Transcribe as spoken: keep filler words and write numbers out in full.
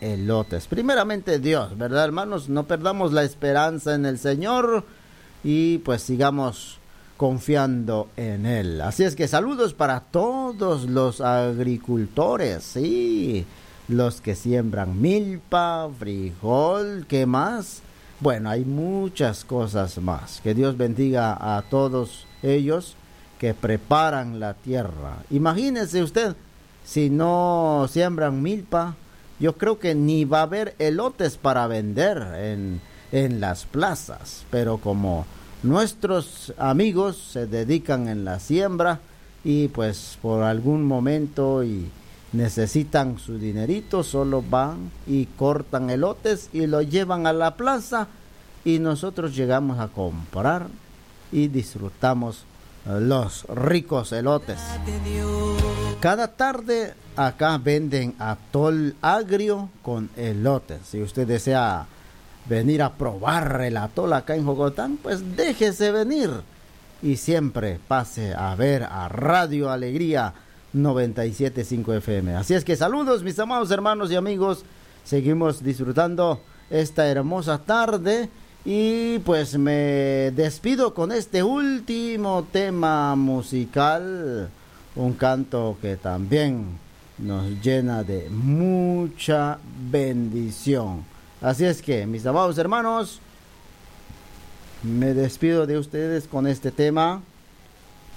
elotes. Primeramente Dios, ¿verdad, hermanos? No perdamos la esperanza en el Señor y pues sigamos confiando en Él. Así es que saludos para todos los agricultores, sí, los que siembran milpa, frijol, ¿qué más? Bueno, hay muchas cosas más. Que Dios bendiga a todos ellos que preparan la tierra. Imagínese usted, si no siembran milpa, yo creo que ni va a haber elotes para vender en, en las plazas. Pero como nuestros amigos se dedican en la siembra y pues por algún momento y necesitan su dinerito, solo van y cortan elotes y lo llevan a la plaza y nosotros llegamos a comprar y disfrutamos los ricos elotes. Cada tarde acá venden atol agrio con elotes. Si usted desea venir a probar el atol acá en Jocotán, pues déjese venir y siempre pase a ver a Radio Alegría noventa y siete punto cinco F M. Así es que saludos, mis amados hermanos y amigos. Seguimos disfrutando esta hermosa tarde y pues me despido con este último tema musical, un canto que también nos llena de mucha bendición. Así es que, mis amados hermanos, me despido de ustedes con este tema.